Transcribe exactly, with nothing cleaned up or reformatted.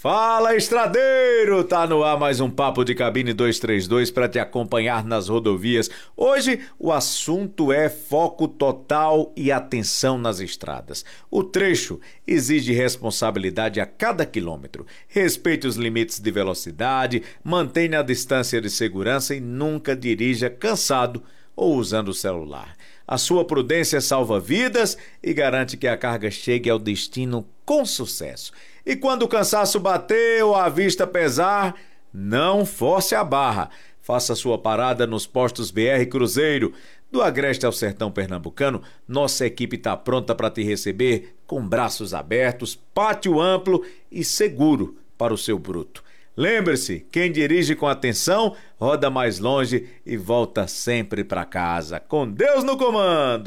Fala, estradeiro! Tá no ar mais um Papo de Cabine duzentos e trinta e dois para te acompanhar nas rodovias. Hoje o assunto é foco total e atenção nas estradas. O trecho exige responsabilidade a cada quilômetro. Respeite os limites de velocidade, mantenha a distância de segurança e nunca dirija cansado ou usando o celular. A sua prudência salva vidas e garante que a carga chegue ao destino com sucesso. E quando o cansaço bater ou a vista pesar, não force a barra. Faça sua parada nos postos B R Cruzeiro. Do Agreste ao Sertão Pernambucano, nossa equipe está pronta para te receber com braços abertos, pátio amplo e seguro para o seu bruto. Lembre-se, quem dirige com atenção, roda mais longe e volta sempre para casa. Com Deus no comando!